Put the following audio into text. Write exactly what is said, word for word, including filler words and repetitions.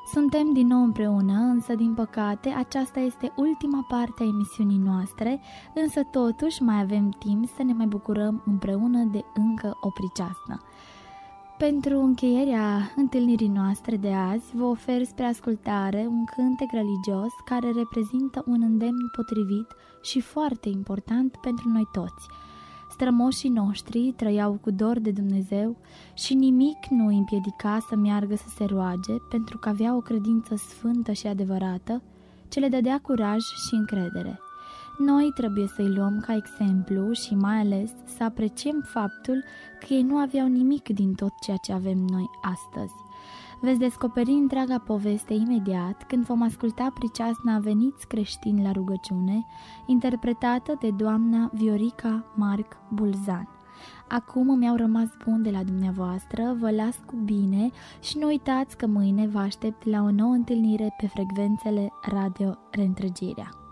Suntem din nou împreună, însă din păcate aceasta este ultima parte a emisiunii noastre, însă totuși mai avem timp să ne mai bucurăm împreună de încă o priceasnă. Pentru încheierea întâlnirii noastre de azi, vă ofer spre ascultare un cântec religios care reprezintă un îndemn potrivit și foarte important pentru noi toți. Strămoșii noștri trăiau cu dor de Dumnezeu și nimic nu îi împiedica să meargă să se roage, pentru că avea o credință sfântă și adevărată, ce le dădea curaj și încredere. Noi trebuie să-i luăm ca exemplu și mai ales să apreciem faptul că ei nu aveau nimic din tot ceea ce avem noi astăzi. Veți descoperi întreaga poveste imediat când vom asculta priceasna Veniți creștini la rugăciune, interpretată de doamna Viorica Marc Bulzan. Acum mi-au rămas bun de la dumneavoastră, vă las cu bine și nu uitați că mâine vă aștept la o nouă întâlnire pe frecvențele Radio Reîntregirea.